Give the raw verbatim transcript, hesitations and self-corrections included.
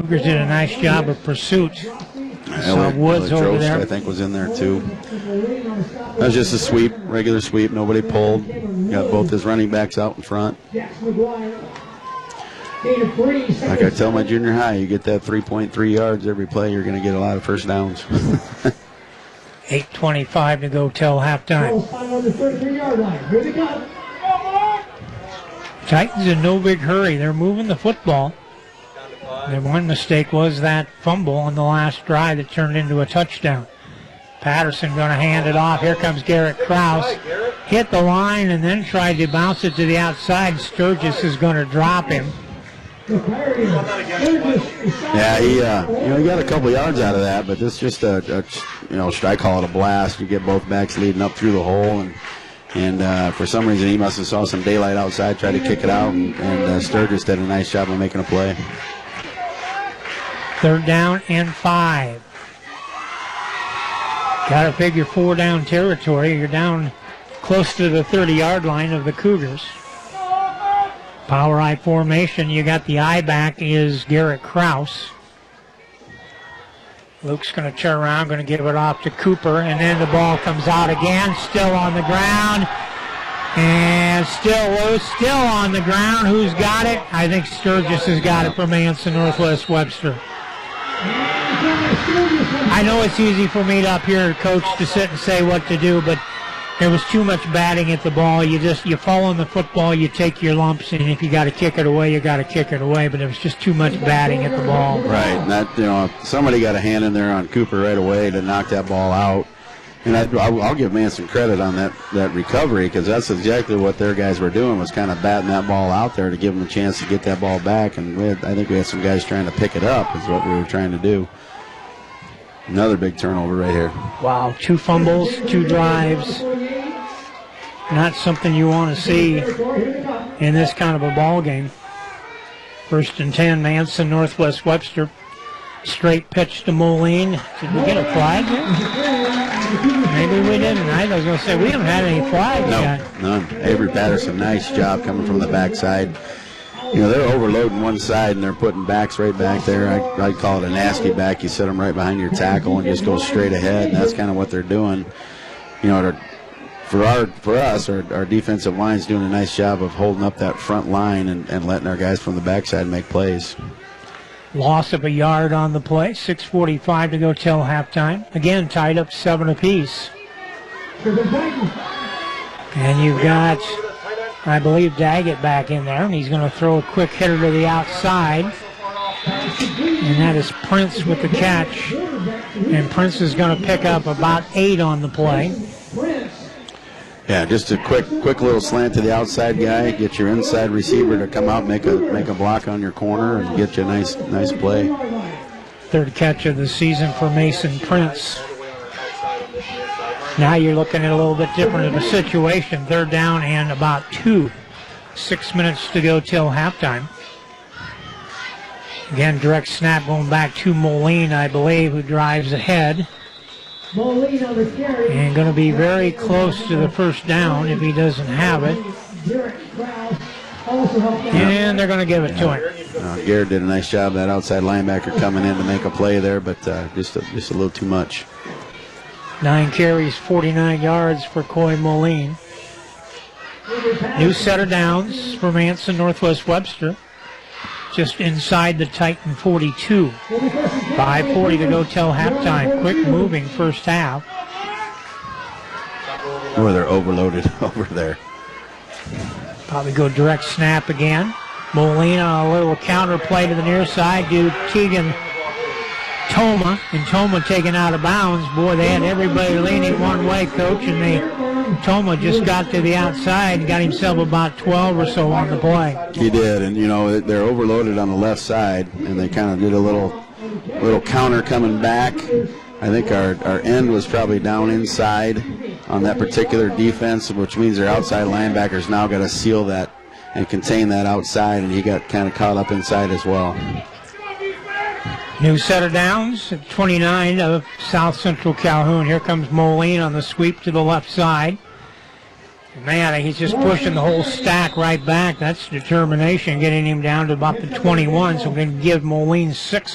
Cougars did a nice job of pursuit. Elliot, Woods Elliot over Drost, there. I think, was in there too. That was just a sweep, regular sweep. Nobody pulled. Got both his running backs out in front. Like I tell my junior high, you get that three point three yards every play, you're going to get a lot of first downs. eight twenty-five to go till halftime. Titans in no big hurry. They're moving the football. The one mistake was that fumble on the last drive that turned into a touchdown. Patterson going to hand it off. Here comes Garrett Krause. Hit the line and then tried to bounce it to the outside. Sturgis is going to drop him. Yeah, he uh, you know he got a couple yards out of that, but this is just a, a you know I call it a blast. You get both backs leading up through the hole, and and uh, for some reason he must have saw some daylight outside, tried to kick it out, and, and uh, Sturgis did a nice job of making a play. Third down and five. Got to figure four down territory. You're down close to the thirty-yard line of the Cougars. Power I formation. You got the I back is Garrett Krause. Luke's going to turn around, going to give it off to Cooper, and then the ball comes out again, still on the ground, and still loose, still on the ground. Who's got it? I think Sturgis has got it from Anson Northwest Webster. I know it's easy for me to up here, Coach, to sit and say what to do, but there was too much batting at the ball. You just, you fall on the football, you take your lumps, and if you got to kick it away, you got to kick it away. But there was just too much batting at the ball. Right, and that, you know, somebody got a hand in there on Cooper right away to knock that ball out. And I, I'll give Manson credit on that, that recovery, because that's exactly what their guys were doing, was kind of batting that ball out there to give them a chance to get that ball back. And we had, I think we had some guys trying to pick it up is what we were trying to do. Another big turnover right here. Wow, two fumbles, two drives. Not something you want to see in this kind of a ball game. First and ten, Manson, Northwest Webster. Straight pitch to Moline. Did we get a flag here? Maybe we didn't. I was going to say, we haven't had any flags no, yet. None. Avery Patterson, nice job coming from the backside. You know, they're overloading one side and they're putting backs right back there. I, I'd call it a nasty back. You set them right behind your tackle and just go straight ahead, and that's kind of what they're doing. You know, they're For our, for us, our, our defensive line's doing a nice job of holding up that front line and, and letting our guys from the backside make plays. Loss of a yard on the play. six forty-five to go till halftime. Again, tied up seven apiece. And you've got, I believe, Daggett back in there, and he's going to throw a quick hitter to the outside. And that is Prince with the catch. And Prince is going to pick up about eight on the play. Yeah, just a quick, quick little slant to the outside guy. Get your inside receiver to come out, make a make a block on your corner, and get you a nice, nice play. Third catch of the season for Mason Prince. Now you're looking at a little bit different of a situation. Third down and about two. Six minutes to go till halftime. Again, direct snap going back to Moline, I believe, who drives ahead. And going to be very close to the first down if he doesn't have it. And they're going to give it to him. Uh, Garrett did a nice job, that outside linebacker coming in to make a play there, but uh, just, a, just a little too much. Nine carries, forty-nine yards for Coy Moline. New set of downs for Manson Northwest Webster. Just inside the Titan forty-two. five forty to go till halftime. Quick moving first half. Oh, they're overloaded over there. Probably go direct snap again. Molina, a little counter play to the near side to Tegan Toma. And Toma taken out of bounds. Boy, they had everybody leaning one way, Coach, and they Toma just got to the outside and got himself about twelve or so on the play. He did, and you know they're overloaded on the left side, and they kind of did a little, little counter coming back. I think our our end was probably down inside on that particular defense, which means their outside linebackers now got to seal that and contain that outside, and he got kind of caught up inside as well. New set of downs at twenty-nine of South Central Calhoun. Here comes Moline on the sweep to the left side. Man, he's just pushing the whole stack right back. That's determination, getting him down to about the twenty-one. So we're going to give Moline six